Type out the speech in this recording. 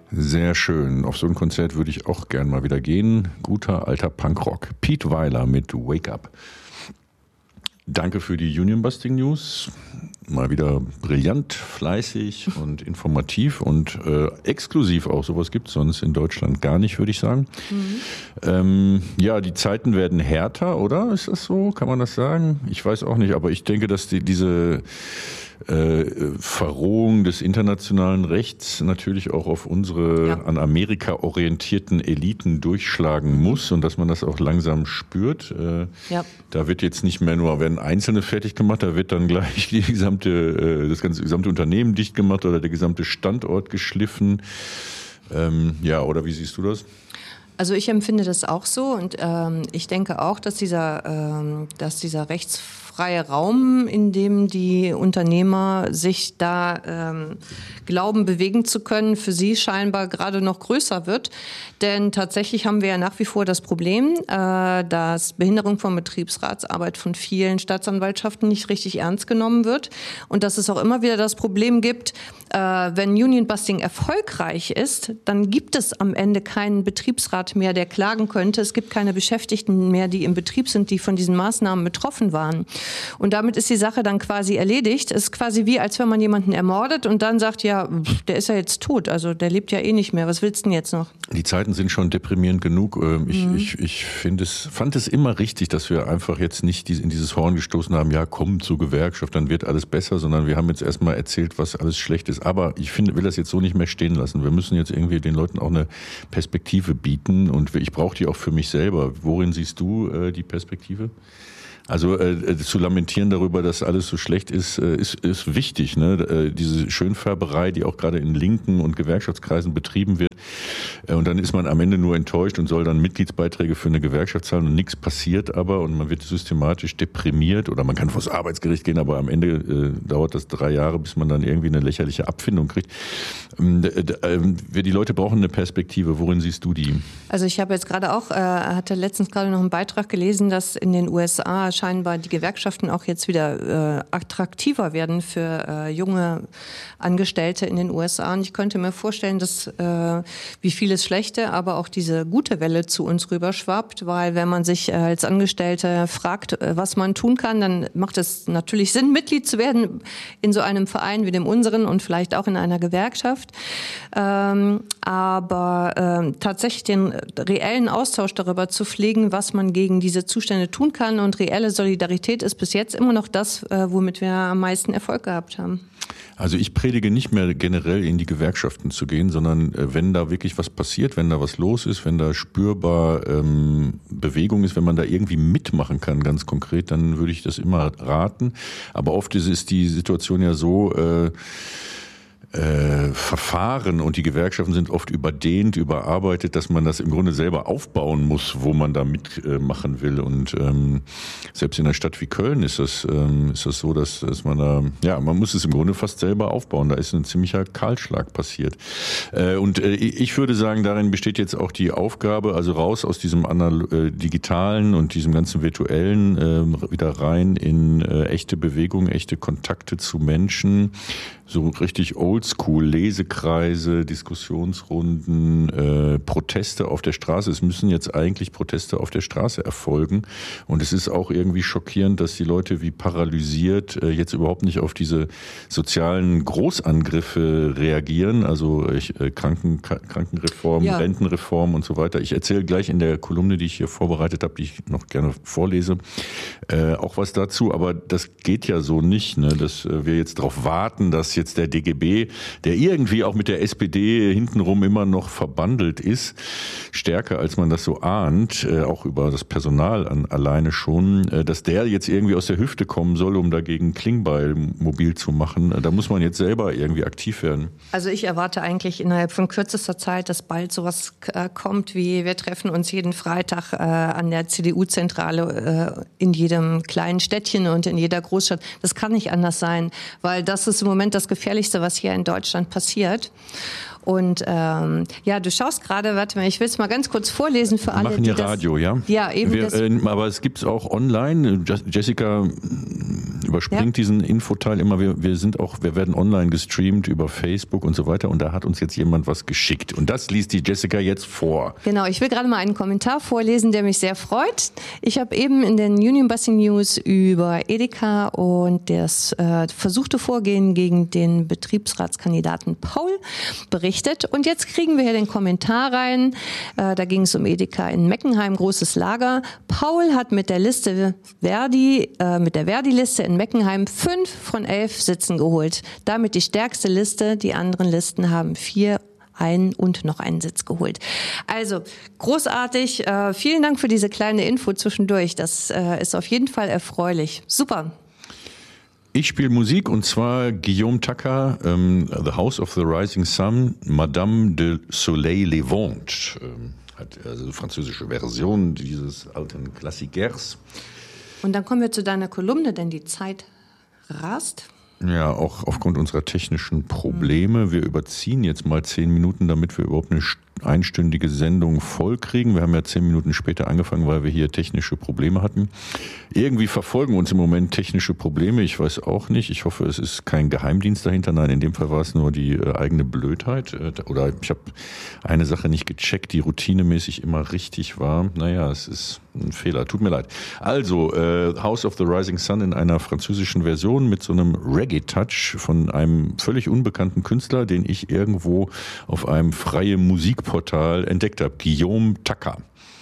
Sehr schön. Auf so ein Konzert würde ich auch gern mal wieder gehen. Guter alter Punkrock. Pete Weiler mit Wake Up. Danke für die Union Busting News. Mal wieder brillant, fleißig und informativ und exklusiv auch. Sowas gibt es sonst in Deutschland gar nicht, würde ich sagen. Ja, die Zeiten werden härter, oder? Ist das so? Kann man das sagen? Ich weiß auch nicht, aber ich denke, dass diese Verrohung des internationalen Rechts natürlich auch auf unsere an Amerika orientierten Eliten durchschlagen muss und dass man das auch langsam spürt. Da wird jetzt nicht mehr nur, werden Einzelne fertig gemacht, da wird dann gleich das gesamte Unternehmen dicht gemacht oder der gesamte Standort geschliffen. Oder wie siehst du das? Also ich empfinde das auch so und ich denke auch, dass dieser rechtsfreie Raum, in dem die Unternehmer sich da glauben, bewegen zu können, für sie scheinbar gerade noch größer wird. Denn tatsächlich haben wir ja nach wie vor das Problem, dass Behinderung von Betriebsratsarbeit von vielen Staatsanwaltschaften nicht richtig ernst genommen wird und dass es auch immer wieder das Problem gibt, wenn Union Busting erfolgreich ist, dann gibt es am Ende keinen Betriebsrat mehr, der klagen könnte. Es gibt keine Beschäftigten mehr, die im Betrieb sind, die von diesen Maßnahmen betroffen waren. Und damit ist die Sache dann quasi erledigt. Es ist quasi wie, als wenn man jemanden ermordet und dann sagt, ja, der ist ja jetzt tot, also der lebt ja eh nicht mehr. Was willst du denn jetzt noch? Die Zeiten sind schon deprimierend genug. Ich fand es immer richtig, dass wir einfach jetzt nicht in dieses Horn gestoßen haben, ja, komm zur Gewerkschaft, dann wird alles besser, sondern wir haben jetzt erstmal erzählt, was alles schlecht ist. Aber ich will das jetzt so nicht mehr stehen lassen. Wir müssen jetzt irgendwie den Leuten auch eine Perspektive bieten und ich brauche die auch für mich selber. Worin siehst du die Perspektive? Also zu lamentieren darüber, dass alles so schlecht ist, ist wichtig. Ne? Diese Schönfärberei, die auch gerade in linken und Gewerkschaftskreisen betrieben wird. Und dann ist man am Ende nur enttäuscht und soll dann Mitgliedsbeiträge für eine Gewerkschaft zahlen und nichts passiert aber und man wird systematisch deprimiert oder man kann vors Arbeitsgericht gehen, aber am Ende dauert das 3 Jahre, bis man dann irgendwie eine lächerliche Abfindung kriegt. Die Leute brauchen eine Perspektive. Worin siehst du die? Also ich habe jetzt gerade auch, hatte letztens gerade noch einen Beitrag gelesen, dass in den USA scheinbar die Gewerkschaften auch jetzt wieder attraktiver werden für junge Angestellte in den USA. Und ich könnte mir vorstellen, dass wie vieles Schlechte, aber auch diese gute Welle zu uns rüberschwappt, weil wenn man sich als Angestellte fragt, was man tun kann, dann macht es natürlich Sinn, Mitglied zu werden in so einem Verein wie dem unseren und vielleicht auch in einer Gewerkschaft. Aber tatsächlich den reellen Austausch darüber zu pflegen, was man gegen diese Zustände tun kann und reelle Solidarität ist bis jetzt immer noch das, womit wir am meisten Erfolg gehabt haben. Also ich predige nicht mehr generell in die Gewerkschaften zu gehen, sondern wenn da wirklich was passiert, wenn da was los ist, wenn da spürbar Bewegung ist, wenn man da irgendwie mitmachen kann, ganz konkret, dann würde ich das immer raten. Aber oft ist die Situation ja so, Verfahren und die Gewerkschaften sind oft überdehnt, überarbeitet, dass man das im Grunde selber aufbauen muss, wo man da mitmachen will. Und selbst in einer Stadt wie Köln ist das so, dass man da, man muss es im Grunde fast selber aufbauen. Da ist ein ziemlicher Kahlschlag passiert. Und ich würde sagen, darin besteht jetzt auch die Aufgabe, also raus aus diesem digitalen und diesem ganzen virtuellen, wieder rein in echte Bewegung, echte Kontakte zu Menschen, so richtig oldschool, Lesekreise, Diskussionsrunden, Proteste auf der Straße. Es müssen jetzt eigentlich Proteste auf der Straße erfolgen. Und es ist auch irgendwie schockierend, dass die Leute wie paralysiert jetzt überhaupt nicht auf diese sozialen Großangriffe reagieren. Also Krankenreform, Rentenreform und so weiter. Ich erzähle gleich in der Kolumne, die ich hier vorbereitet habe, die ich noch gerne vorlese, auch was dazu. Aber das geht ja so nicht, ne? Dass wir jetzt darauf warten, dass jetzt der DGB, der irgendwie auch mit der SPD hintenrum immer noch verbandelt ist, stärker als man das so ahnt, auch über das Personal alleine schon, dass der jetzt irgendwie aus der Hüfte kommen soll, um dagegen Klingbeil mobil zu machen. Da muss man jetzt selber irgendwie aktiv werden. Also ich erwarte eigentlich innerhalb von kürzester Zeit, dass bald sowas kommt, wie wir treffen uns jeden Freitag an der CDU-Zentrale in jedem kleinen Städtchen und in jeder Großstadt. Das kann nicht anders sein, weil das ist im Moment das Gefährlichste, was hier in Deutschland passiert. Und du schaust gerade, warte mal, ich will es mal ganz kurz vorlesen für alle. Wir machen hier Radio, ja? Ja, eben. Aber es gibt es auch online. Jessica überspringt diesen Infoteil immer. Wir werden online gestreamt über Facebook und so weiter und da hat uns jetzt jemand was geschickt. Und das liest die Jessica jetzt vor. Genau, ich will gerade mal einen Kommentar vorlesen, der mich sehr freut. Ich habe eben in den Union Busing News über Edeka und das versuchte Vorgehen gegen den Betriebsratskandidaten Paul berichtet. Und jetzt kriegen wir hier den Kommentar rein. Da ging es um Edeka in Meckenheim, großes Lager. Paul hat mit der Verdi-Liste in Meckenheim 5 von 11 Sitzen geholt. Damit die stärkste Liste. Die anderen Listen haben 4 und noch einen Sitz geholt. Also großartig. Vielen Dank für diese kleine Info zwischendurch. Das ist auf jeden Fall erfreulich. Super. Ich spiele Musik und zwar Guillaume Tucker, The House of the Rising Sun, Madame de Soleil Levant. Hat also französische Version dieses alten Klassikers. Und dann kommen wir zu deiner Kolumne, denn die Zeit rast. Ja, auch aufgrund unserer technischen Probleme. Wir überziehen jetzt mal 10 Minuten, damit wir überhaupt eine einstündige Sendung voll kriegen. Wir haben ja 10 Minuten später angefangen, weil wir hier technische Probleme hatten. Irgendwie verfolgen uns im Moment technische Probleme. Ich weiß auch nicht. Ich hoffe, es ist kein Geheimdienst dahinter. Nein, in dem Fall war es nur die eigene Blödheit. Oder ich habe eine Sache nicht gecheckt, die routinemäßig immer richtig war. Naja, es ist ein Fehler. Tut mir leid. Also, House of the Rising Sun in einer französischen Version mit so einem Reggae-Touch von einem völlig unbekannten Künstler, den ich irgendwo auf einem freien Musikportal entdeckt habe. Guillaume Tucker.